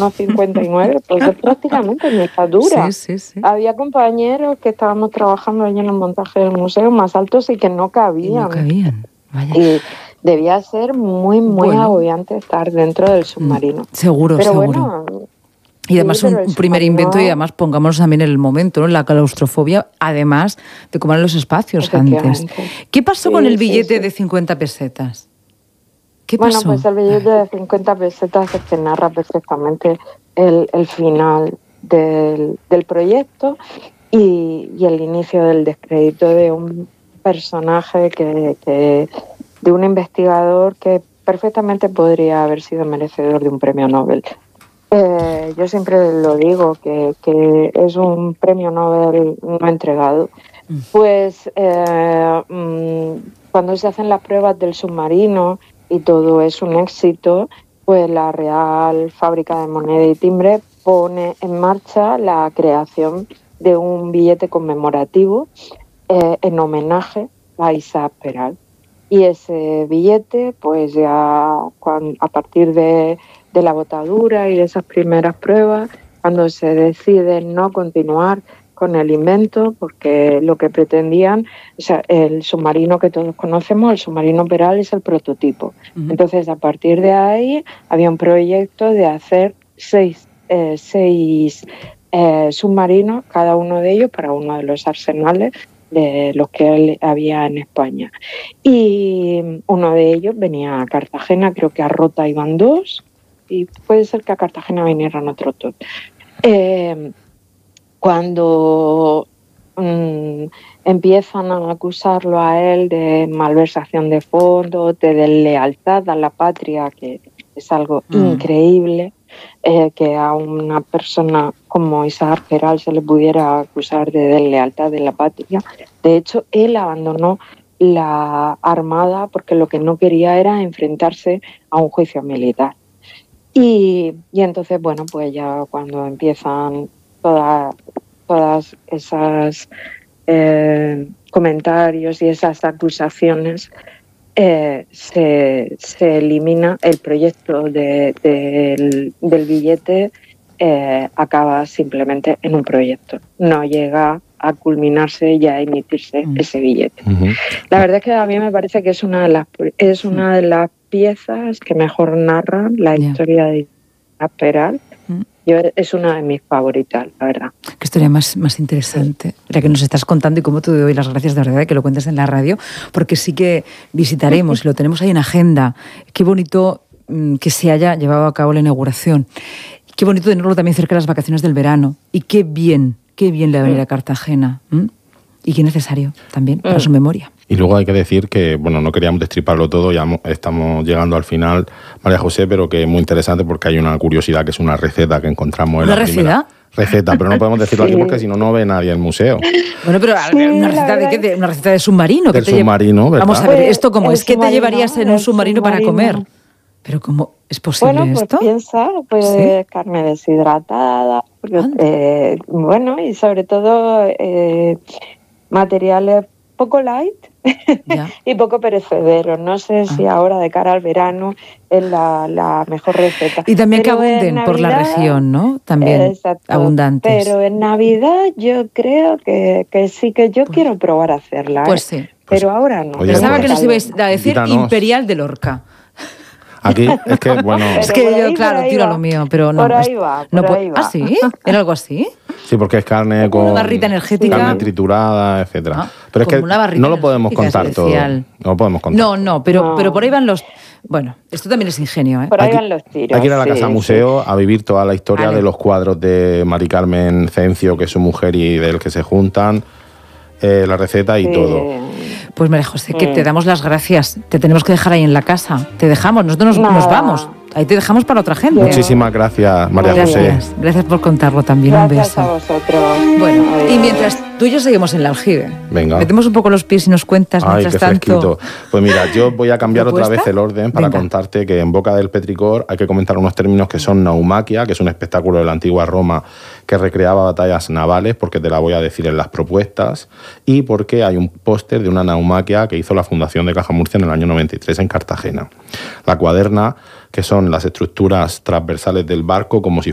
1,59, pues es prácticamente mi estatura. Sí. Había compañeros que estábamos trabajando allí en el montaje del museo más altos y que no cabían. Vaya. Y debía ser muy agobiante estar dentro del submarino. Seguro. Bueno, y además un primer invento, y además pongámonos también en el momento, ¿no? La claustrofobia, además de cómo eran los espacios antes. ¿Qué pasó con el billete de 50 pesetas? ¿Qué pasó? Bueno, pues el billete de 50 pesetas es que narra perfectamente el final del proyecto y el inicio del descrédito de un personaje de un investigador que perfectamente podría haber sido merecedor de un premio Nobel. Yo siempre lo digo, que es un premio Nobel no entregado. Pues cuando se hacen las pruebas del submarino y todo es un éxito, pues la Real Fábrica de Moneda y Timbre pone en marcha la creación de un billete conmemorativo en homenaje a Isaac Peral. Y ese billete, pues ya a partir de la botadura y de esas primeras pruebas, cuando se decide no continuar con el invento, porque lo que pretendían, o sea, el submarino que todos conocemos, el submarino Peral, es el prototipo. Entonces, a partir de ahí, había un proyecto de hacer seis submarinos, cada uno de ellos para uno de los arsenales de los que había en España. Y uno de ellos venía a Cartagena, creo que a Rota iban 2, y puede ser que a Cartagena vinieran otros 2. Cuando empiezan a acusarlo a él de malversación de fondos, de deslealtad a la patria, que es algo increíble, que a una persona como Isaac Peral se le pudiera acusar de deslealtad de la patria. De hecho, él abandonó la Armada porque lo que no quería era enfrentarse a un juicio militar. Y entonces, bueno, pues ya cuando empiezan todas esas comentarios y esas acusaciones, se elimina el proyecto del billete, acaba simplemente en un proyecto. No llega a culminarse y a emitirse ese billete. La verdad es que a mí me parece que es una de las piezas que mejor narran la historia de Peral. Es una de mis favoritas, la verdad. Qué historia más interesante la que nos estás contando, y cómo te doy las gracias de verdad de que lo cuentes en la radio, porque sí que visitaremos y lo tenemos ahí en agenda. Qué bonito que se haya llevado a cabo la inauguración. Qué bonito tenerlo también cerca de las vacaciones del verano. Y qué bien le va a venir a Cartagena. Y qué necesario también para su memoria. Y luego hay que decir que, bueno, no queríamos destriparlo todo, ya estamos llegando al final, María José, pero que es muy interesante porque hay una curiosidad, que es una receta que encontramos en la primera receta, pero no podemos decirlo aquí porque si no, no ve nadie el museo. Bueno, pero ¿una receta de qué? ¿Una receta de submarino? Del submarino, ¿verdad? Vamos a ver, ¿esto cómo es? ¿Qué te llevarías en un submarino para comer? ¿Pero cómo es posible esto? Piensa, carne deshidratada, bueno, y sobre todo materiales poco light y poco perecederos. No sé si ahora de cara al verano es la mejor receta. Y también pero que abunden por la región, ¿no? También abundantes. Pero en Navidad yo creo que sí, que yo quiero probar a hacerla. Pues sí. Pero ahora no. Pensaba que nos ibais a decir Imperial de Lorca. Aquí es que, bueno... Es que yo, claro, tiro a lo mío, pero no. Por ahí va. ¿Ah, sí? ¿Era algo así? Sí, porque es carne con... Una barrita energética. Carne triturada, etcétera. Pero es que no lo podemos contar especial. todo. No lo podemos contar. No, pero por ahí van los... Bueno, esto también es ingenio, ¿eh? Por ahí van los tiros. Hay que ir a la Casa Museo a vivir toda la historia de los cuadros de Mari Carmen Cencio, que es su mujer, y de él que se juntan, la receta y todo. Pues María José, que te damos las gracias. Te tenemos que dejar ahí en la casa. Te dejamos, nosotros nos vamos. Ahí te dejamos para otra gente. Muchísimas gracias, María José. Gracias por contarlo también. Gracias, un beso. a vosotros. Bueno, y mientras tú y yo seguimos en el aljibe. Venga. Metemos un poco los pies y nos cuentas mientras tanto. Pues mira, yo voy a cambiar otra vez el orden para contarte que en Boca del Petricor hay que comentar unos términos que son naumaquia, que es un espectáculo de la antigua Roma que recreaba batallas navales, porque te la voy a decir en las propuestas, y porque hay un póster de una naumaquia que hizo la Fundación de Caja Murcia en el año 93 en Cartagena. La cuaderna, que son las estructuras transversales del barco, como si